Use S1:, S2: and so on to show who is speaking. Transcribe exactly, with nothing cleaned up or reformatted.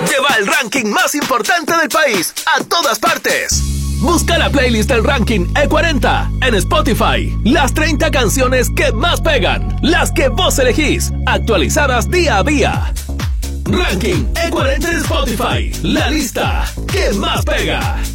S1: Lleva el ranking más importante del país a todas partes. Busca la playlist del ranking E cuarenta en Spotify. Las treinta canciones que más pegan, las que vos elegís, actualizadas día a día. Ranking E cuarenta en Spotify, la lista que más pega.